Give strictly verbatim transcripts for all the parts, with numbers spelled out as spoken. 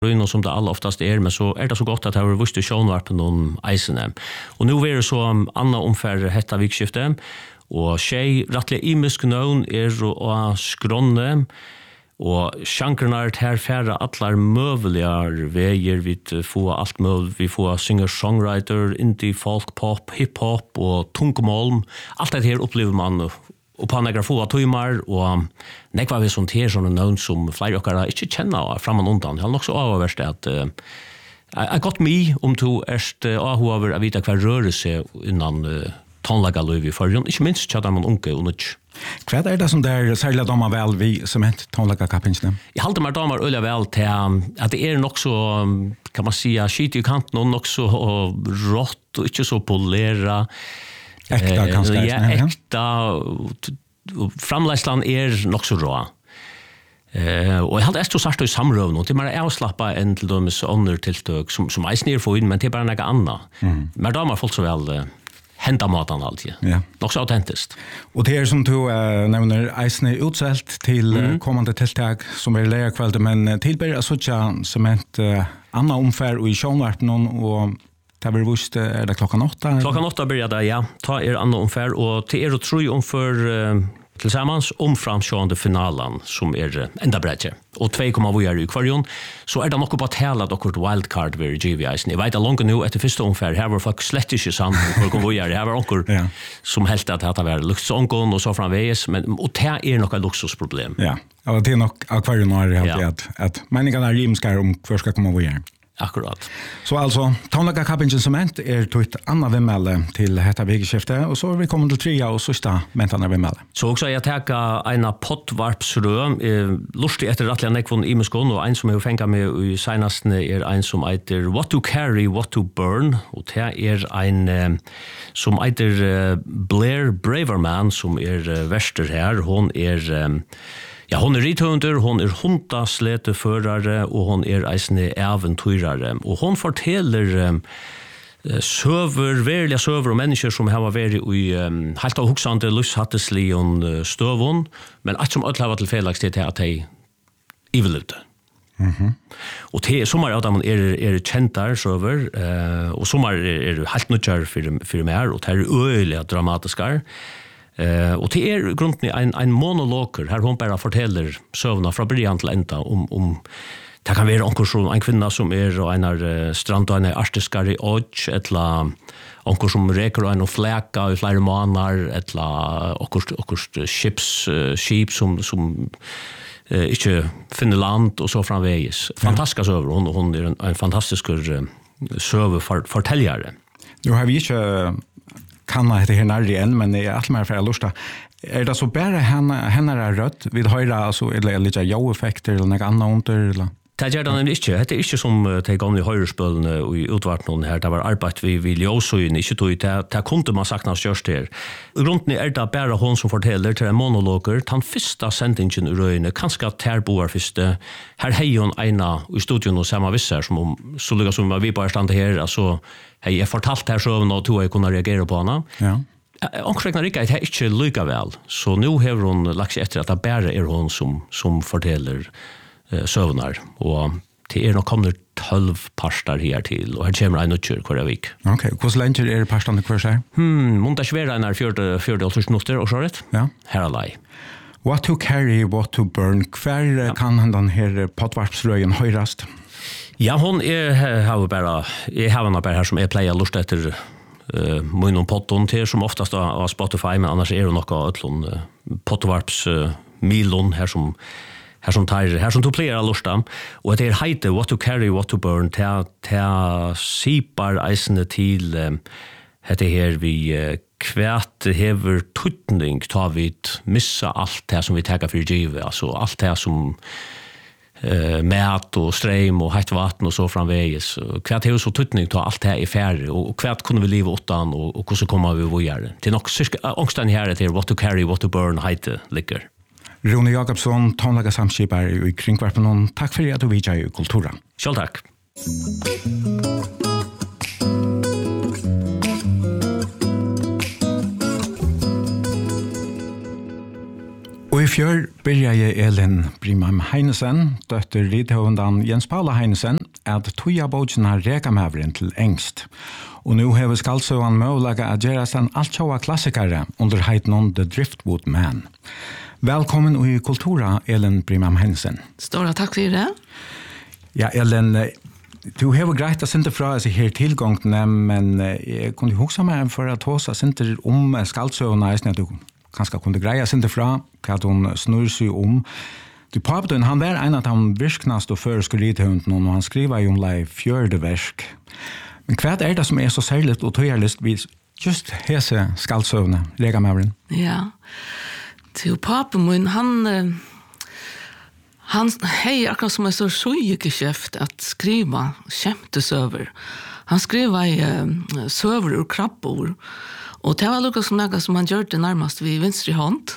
Røyno som det alla oftast er, men så er det så godt at jeg har vist i sjånvarpen om eisene. Og nå er det så anna omfær hetta vikskifte, og tjei rettelig imisk nøvn er å skronne, og sjankrene er her færre atler møvelige veier, vi får alt møvel, vi får singer-songwriter, indie, folk, pop, hip-hop og tungemål. Alt det her opplever man og på några få timmar och nekva vi sånt här såna någon som fler och alla inte känner framan undan. Jag har också avvärst att uh, I got me om to erst uh, ahover av vita kvar rörelse innan uh, tonlaga löv för ju inte minst chatta man unke och nåt. Vad är det som där särskilt de väl vi som inte tonlaga kapinchen? Jag håller mig damer öliga väl till att det är nog så kan man säga shit you can't någon också rått och inte så polera. Ekta kanskje. Ja, ekta. Framleisland er nok så rå. Uh, og jeg hadde etter sagt i samrøvn, og til mer avslappa enn til dømes ånder tiltøk som, som eisen er for inn, men til bare noe annet. Mm. Men da har folk så vel uh, henta maten alltid. Ja. Nok så autentisk. Og det er som du uh, nevner, eisen er utselt til mm. kommende tiltak som er lærerkveldet, men til bare så ikke som et uh, annet omfær og i sjånvarpen og det blir vust, er det klockan åtta? Klockan åtta börjar det, ja. Ta er andra omfär och till er och tror ju omför uh, tillsammans om framsjående finalen som är uh, enda bredje. Och två kommer vi är i kvarjon så är det nog på att hela dockort wildcard vid G V I. Ni vet att långt nu efter första omfär här var folk slett inte sant för kommer vi är här var onkel ja. Som helt att det var luxonkon och så framväs men och det är nog ett luxusproblem. Ja. Och det är nog akvarium har helt ja. att att meningen är rimskar om för ska komma vi är. Akkurat. Så alltså, tonlaga kapingen cement är till ett annat vemmelle till detta vikskifte och så är vi kommit till trea och sista mentarna vemmelle. Så också jag täcka ena pottvarpsrö, eh, lustig efter rättliga nekvon i muskon och en som jag fänga med i senaste är en som heter What to Carry, What to Burn och det är en eh, som heter eh, Blair Braverman som är eh, värster här. Hon är eh, Ja, hon er rithønder, hon er hundasleteförare og hon er eisne eventyrare. Og hon forteller um, søver, verilige søver og mennesker som har vært i um, helt av huksande lyshattesli og uh, støvun, men alt som ødel har vært tilfellags til at de ivelute. Mm-hmm. Og til sommer av dem er, er kjentar søver, uh, og sommer er, er helt nødjar for, for mer, og det er øyelig dramatiskar. Uh, og til er grunden en, en monologer her hun bare forteller søvna fra början til enda om, om det kan være onker som en kvinna som er og en er uh, strand og en er artiskar i odds eller onker som reker og en og fleka i flere måneder eller onker skips uh, skip som, som uh, ikke finner land og så framvegis. Fantastiska søver hun, hun er en, en fantastisk uh, søveforteljare. Nu har vi ikke kan man det här närre än men det är allt mer för att lusta. Är det så bara henne henne är rött vid höra alltså eller lite jo-effekter eller något annat under eller? Det gjør det nemlig ikke. Det er ikke som de gamle høyrespølene i utvartene her. Det var arbeid vi vil ljøsøyne, ikke tog. Det, det kunne man sagt hans gjørst her. Grunden er det bare hun som forteller til en monologer. Den første sendingen i røyene, kanskje terboer første. Her hei hun ena i studion og samme visser, som om, så lykkes som vi bare stande her. Altså, hei, jeg fortalt her søvn og tog jeg kunne reagere på henne. Ja. Omkringene rikker jeg ikke lykke vel. Så nå har hun lagt seg etter at det bare er hun som, som forteller søvnar, og det er nok kommet tolv parstar her til, og her kommer en utgjør hver vik. Ok, hvordan lenge er parstene hver seg? Hmm, måndag svera en er fjørde og minutter, og så rett? Ja. Her er lei. What to carry, what to burn, hver ja. Kan den her pottvarpsrøyen høyrast? Ja, hon er, har bare, jeg har henne bare her som jeg pleier lust etter uh, munnen potton til, som oftast av Spotify, men annars er det nok av øtlån uh, pottvarpsmilon uh, her som Här som tar här som du plejer att lusta och det är heite what to carry what to burn ta ta sipar eisne till um, heter här vi uh, kvärt hever tutning tar vi missa allt det som vi tar för givet alltså allt det som uh, mat och ström och hett vatten och så framvägs kvärt hever så tutning tar allt det i färre och kvärt kunde vi leva utan och och hur så kommer vi vidare till nog ångstan här är det what to carry what to burn heite ligger. Rune Jakobsson, tonlaga samskipare i Kringvarpen. Takk for at du vidjar i Kultura. Selv takk. Og i fjør byrja jeg Elin Brimheim Heinesen, døtter Lidhøvendan Jens Paula Heinesen, at toja båtsina rekamaveren til engst. Og nu hever skaldsøvan møvlaga at gjerast en altsjåa klassikare under heitnon The Driftwood Man. Velkommen i Kultura, Elin Brimheim Heinesen. Stora takk for det. Ja, Elin, du hever greit a sinter fra seg her tilgångtene, men jeg kunne hoksa meg for at hos a sinter om skaldsøvana eisne at du kanskje kunne greia sinter fra hva hun snur seg om. Du Papdun, han var en av de virknast og føreske lidhøvnden, og han skriver jo om lei fjørde versk. Men hva er det som er så særlig og tøyerlist vid just hese skaldsøvne, legamavren? Ja, til Papdun, han... Han hei akkurat som er så sjøgekeskjeft at skriva kjemtesøver. Han skriva i uh, søver ur krabbor, og det var lukket som noe som han gjør det nærmest ved venstre hånd.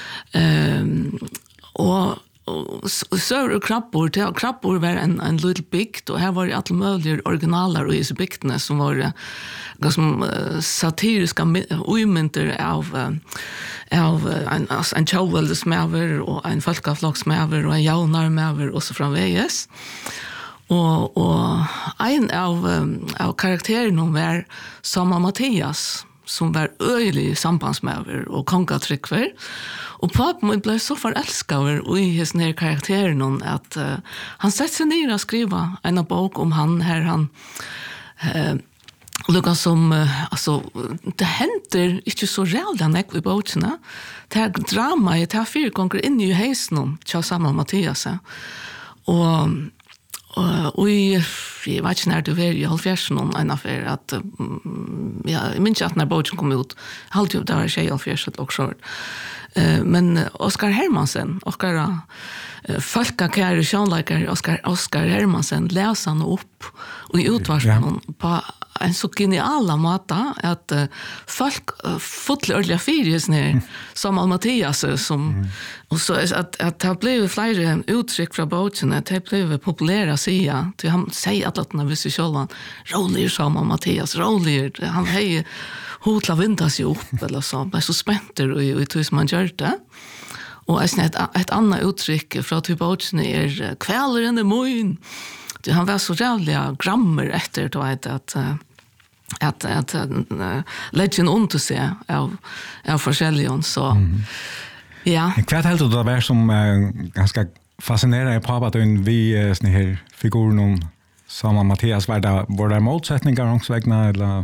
Um, og, og søver ur krabbor, det, krabbor var en, en liten bygd, og her var det alle mulige originaler i disse bygdene som var uh, som, uh, satiriske umynter av... Uh, av en, altså en tjauveldesmever og en folkefloksmever og en jaunarmever og så framveges. Og, og en av, av karakterene var Sama Mattias, som var øyelig sambandsmever og kongatrykver. Og papen ble så forelsket i disse karakterene at uh, han sette seg ned og skrive en bok om han her han... Uh, Lukka som, altså, det henter ikke så reallig nek i båtene. Det er drama, det er fire ganger inn i heisen til Sama Mattias. Og, og, og jeg vet ikke når du var i halvfjersen en affær, at ja, jeg minns at når båten kom ut, alltid det var ikke i halvfjersen og skjort. Men Oskar Hermansen, Oskar Falkakære sjånleikere, Oskar, Oskar Hermansen, leser han opp og i utvarsmen ja. På en så geniala måte at uh, folk uh, fotler ordentlig fyrer her, som Al-Mathias, som, mm. og så at, at det ble flere uttrykk fra båtene, det ble populære sider, til han sier at han visste selv, rolig som Al-Mathias, rolig, han hei hotla vinda seg opp, eller så, ble så spenter i, i tog som han gjør det. Og et, et annet uttrykk fra til båtene er kveler enn det moin. Han var så rævlig grammer etter, du vet, at uh, at at uh, leggen ont att se av av forskjellige så mm. ja. Hva helt det var som uh, ganska fascinerande på att vi uh, såna här figurer någon Sama Mattias var det var det motsättningar också vägna eller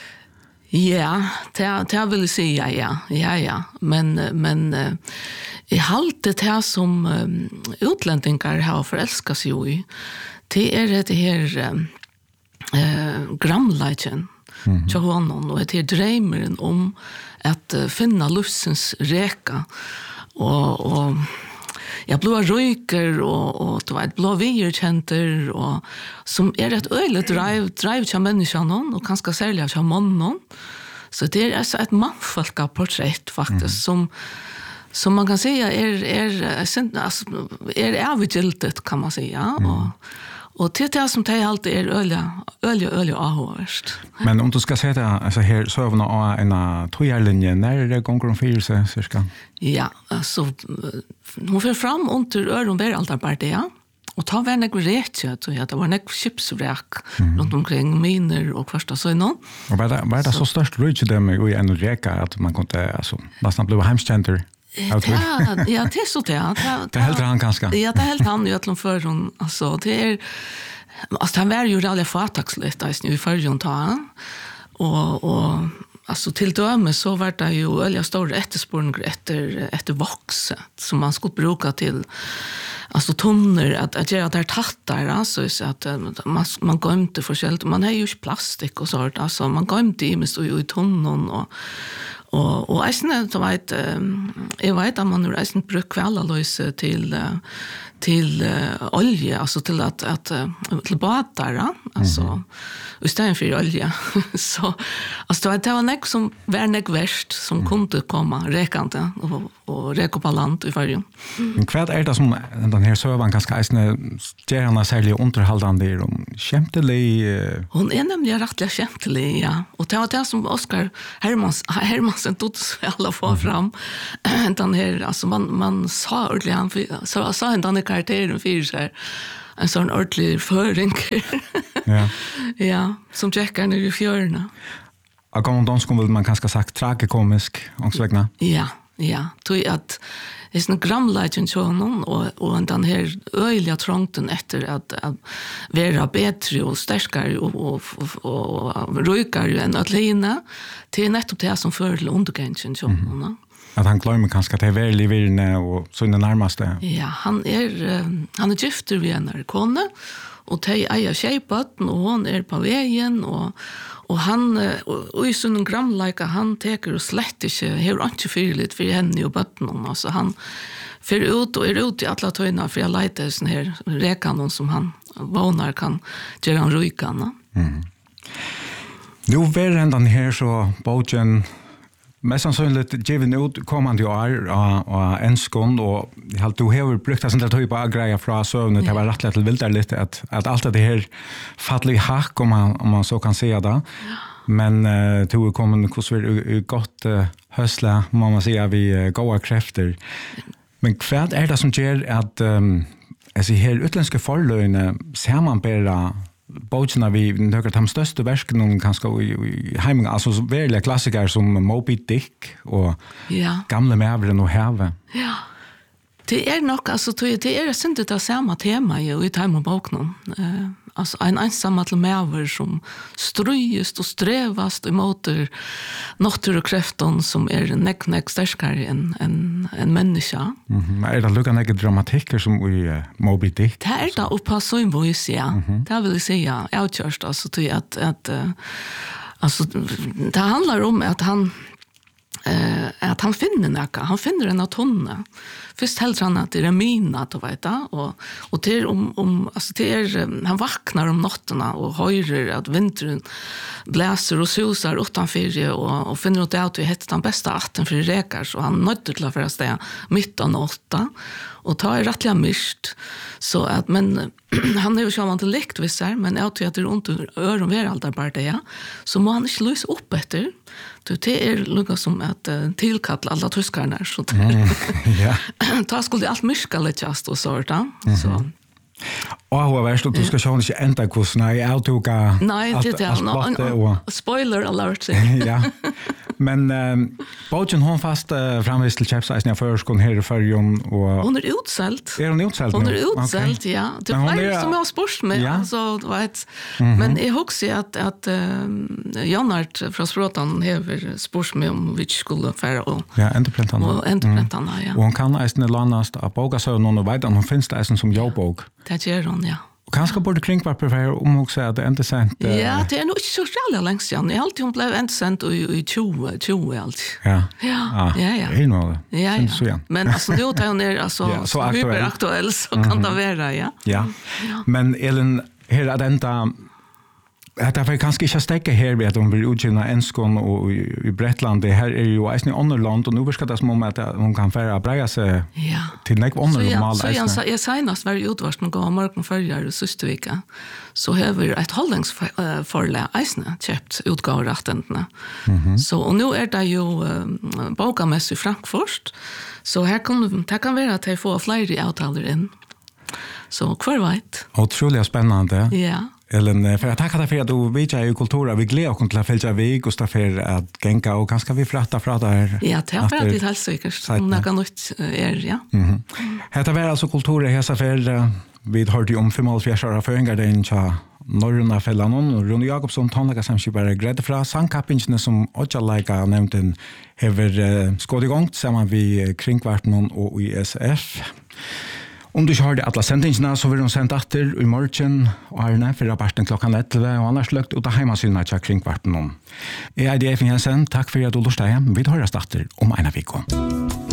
ja, det det vill säga ja. Ja ja, men men uh, i haltet det som um, utlänningar har förälskat sig i. Det är det här um, uh, gramleiken mm-hmm. til honom, og det er drømmeren om at uh, finne luftsens reka, og, og jeg ble røyker, og, og det var et blå vierkjenter, og som er et øyelig drive, drive til menneskene, og kanskje særlig til mannen. Så det er altså et mannfolka portrett, faktisk, mm-hmm. som som man kan säga är är alltså är avgiltet kan man säga mm. och och till det som det alltid är öliga öliga öliga avhörst. Men om du ska säga det alltså här så har vi en tvåhjärlinje när det går om fyra så cirka. Ja, alltså hon för fram under öron ber allt arbete ja. Och ta vem jag rätt så att det var näck chipsvrak mm. runt omkring miner och första så någon. Och var det var det så störst rich dem i en reka att man kunde alltså nästan bli hemstenter. Ja, ja, det är så det. Det helt han ganska. Ja, det helt han ju att de för hon alltså det är alltså han var ju rally företagsligt där i förjon ta. Och och alltså till döme så var det ju öliga stora efterspårning efter efter vox som man skulle bruka till alltså tonner att att göra där tattar alltså så att man man går inte för själv man har ju plastik och sånt alltså man går inte i med så i tonnon och Og, og eisen, så vet, jeg vet at man har eisen brukt kvelaløse til, til uh, olje, altså til at, at til båter, alltså mm. istället för olja. Så alltså det var nek som var nek värst som mm. kunde komma räkande och och räka på land i varje. Men vad är det som den här sövan ganska isne ger henne särskilt underhållande om skämtelig hon är nämligen rättliga skämtelig ja och det var det som Oscar Hermans Hermansen tog alla få fram den här alltså man man sa ordentligt han så sa han den karaktären för sig en sån ordentlig föring. Ja. Ja, som checkar ner i fjörna. Och om de skulle man kanske sagt tragikomisk också. Ja, ja. Tror att det är en gramlegend så någon och och den här öliga trångten efter att, att vara bättre och starkare och och och, och rökare än att lina till nettopp det som för undergången så någon. Att han glömmer kanske att det är väl i virne och så in det närmaste. Ja, han är han är gifter vid en kone och de äger tjejpatten och hon är på vägen och och han och i sån gramlika han teker och slett inte hur inte fyrligt för henne och botten alltså han för ut och är ut i alla töjna för jag letar sån här räkan som han vånar kan göra en rujkan. Mm. Nu var den här så bogen mest sannsynligt given ut kommande år och en skund och helt du har brukt sånt där typ av grejer från sövnet det var rätt till vilda lite att att allt det här fattlig hack om man om man så kan säga det. Men uh, tog kommer hur vi gott uh, hösla man man säga vi uh, goda krafter. Men kvart är det som ger att um, alltså här utländska förlöjne ser man bara Botsna vi nøkker de største verskene kanskje i heimen, altså veldig klassiker som Moby Dick og ja. Gamle Mæveren og Havet. Ja, det er nok, altså det er syndet av samme tema i Time og Boknen. Uh, alltså en ensam till mäver som ströjest och strävast emot naturkraften som är er näck näck starkare än en en människa. Mhm. Är det lukar näck dramatiker som i uh, Moby Dick? Det är det upp på så en voice ja. Mm-hmm. Det vill säga outcast alltså till att att uh, alltså det handlar om att han eh att han finner näka han finner en tonne först helt han att det är mina att veta och och det om om alltså det är han vaknar om nätterna och hör att vintern blåser och susar utanför och och finner ut att det heter den bästa atten för räkar så han nötter till för att stäga mitt och åtta och tar är rättliga mist så att men han är ju så vant lekt vissar men jag tror att det är ont öron ver allt där bara det så må han inte lösa upp efter det är lugga som att uh, tillkalla alla tyskarna så mm, ja ta skulle allt myska lättast och sådär mm-hmm. så och vad värst du ska sjå inte ända kurs nej autoga nej det är spoiler alert ja men um, Bogen hon fast uh, framvis till chefsize när för skon här för Jon och hon är utsålt är hon utsålt hon är utsålt okay. Ja det var er, som jag spurs med ja. Så vet mm-hmm. Men jag husar att att uh, Janart från Språtan har spurs med om vilket skulle för och ja entreprenörerna och entreprenörerna mm. Ja och hon kan ästna landast av boga så någon vet hon finns det som som jobbog det gör hon ja. Kanske borde kringvart prefer om också att det inte sent. Uh... Ja, det är nog så jävla länge sedan. Jag alltid hon blev inte sent i i tjugo tjugo allt. Ja. Ja. Ah, ja, ja. Det är nog. Ja, ja. Men alltså då tar hon ner alltså ja, så hyperaktuell så mm-hmm. kan det vara, ja. Ja. Ja. Men Ellen här är den där att det kanske inte stäcka här vet om vi utgöra enskon och i Bretland det här är ju äsni underland och nu ska det som om att hon kan färra breja sig ja. Till näck undernormal. Så jag så jag senast var utvars någon gång morgon förr i sista vecka så har vi ett hållnings förlä äsna köpt utgåva rättenterna. Mm-hmm. Så och nu är det ju uh, bokamäss i Frankfurt så här kan det kan vara att jag får fler avtaler in. Så kvar vet. Otroligt spännande. Ja. Ellen, för att tacka dig för att du vidgar i kulturen. Vi gläder oss till att följa vid och för att gänga och kanske vi frätta från det här. Ja, det är för att det är helt säkert. Om det kan nytt är, ja. Mm-hmm. Hetta var alltså kulturen i hessa för vi hörde om fem och fjärsar av föringar det inte Norrna Fellanon och Rune Jakobsson tonlägga samskipare grädde fra sangkappingene som Ocha Laika nevnt en hever uh, skåd igång tillsammans vid Kringvartnon och I S F. Om du ikke har det alle sendingsene, så vil de sende etter i morgen og Arne, for rapporten klokken elleve, og annars løgt ut av hjemmesynet til Kringvartnon. Jeg er D F Jensen, takk for at du lurte hjem. Vi høres etter om en av uken.